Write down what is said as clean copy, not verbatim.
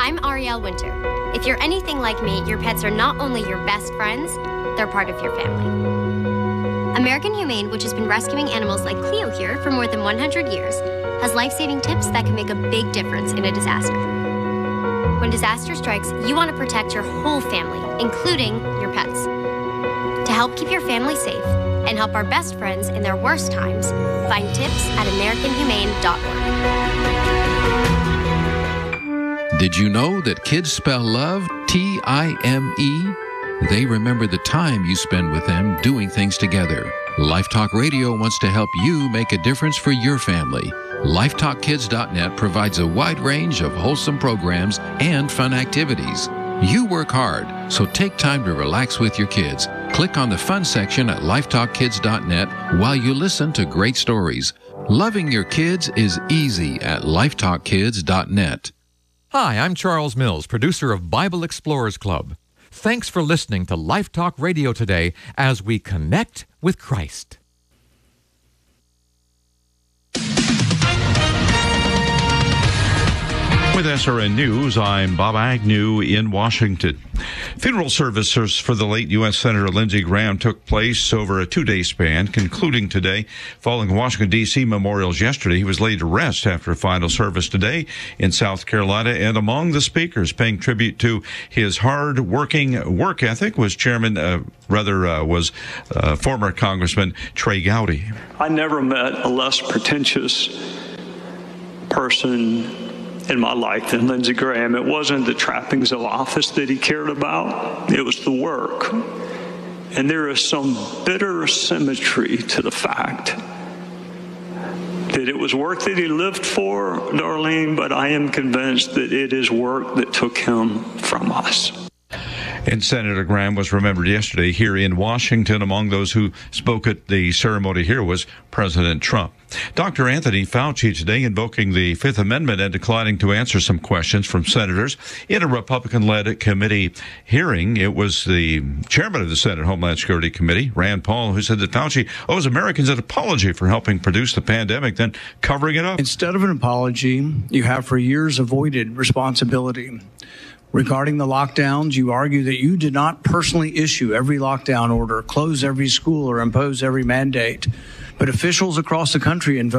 I'm Arielle Winter. If you're anything like me, your pets are not only your best friends, they're part of your family. American Humane, which has been rescuing animals like Cleo here for more than 100 years, has life-saving tips that can make a big difference in a disaster. When disaster strikes, you want to protect your whole family, including your pets. To help keep your family safe and help our best friends in their worst times, find tips at AmericanHumane.org. Did you know that kids spell love T-I-M-E? They remember the time you spend with them doing things together. Life Talk Radio wants to help you make a difference for your family. LifeTalkKids.net provides a wide range of wholesome programs and fun activities. You work hard, so take time to relax with your kids. Click on the fun section at LifeTalkKids.net while you listen to great stories. Loving your kids is easy at LifeTalkKids.net. Hi, I'm Charles Mills, producer of Bible Explorers Club. Thanks for listening to Life Talk Radio today as we connect with Christ. With SRN News, I'm Bob Agnew in Washington. Funeral services for the late U.S. Senator Lindsey Graham took place over a 2-day span, concluding today. Following Washington, D.C. memorials yesterday, he was laid to rest after a final service today in South Carolina. And among the speakers paying tribute to his hard-working work ethic was former Congressman Trey Gowdy. I never met a less pretentious person in my life than Lindsey Graham. It wasn't the trappings of office that he cared about. It was the work. And there is some bitter symmetry to the fact that it was work that he lived for, Darlene, but I am convinced that it is work that took him from us. And Senator Graham was remembered yesterday here in Washington. Among those who spoke at the ceremony here was President Trump. Dr. Anthony Fauci today invoking the Fifth Amendment and declining to answer some questions from senators in a Republican-led committee hearing. It was the chairman of the Senate Homeland Security Committee, Rand Paul, who said that Fauci owes Americans an apology for helping produce the pandemic, then covering it up. Instead of an apology, you have for years avoided responsibility. Regarding the lockdowns, you argue that you did not personally issue every lockdown order, close every school, or impose every mandate. But officials across the country invoked